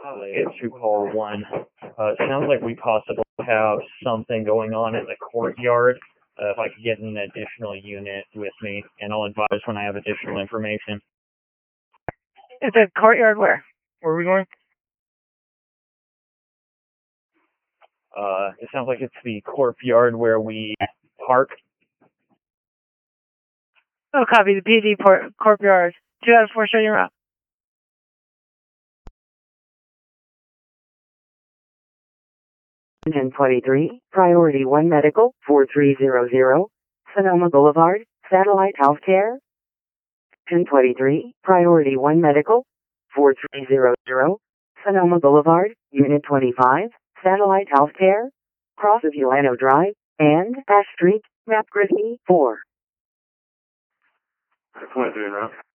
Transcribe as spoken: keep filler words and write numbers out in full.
Get to call one. Uh, it sounds like we possibly have something going on in the courtyard. Uh, if I could get an additional unit with me, and I'll advise when I have additional information. Is it courtyard where? Where are we going? Uh, it sounds like it's the courtyard where we park. Oh, copy. The P D port, courtyard. Two out of four, show your route. ten twenty-three, Priority one Medical, four three zero zero, Sonoma Boulevard, Satellite Healthcare. ten twenty-three, Priority one Medical, four three zero zero, Sonoma Boulevard, Unit twenty-five, Satellite Healthcare, cross of Ulano Drive, and Ash Street, Map Grid E four. twenty-three, right?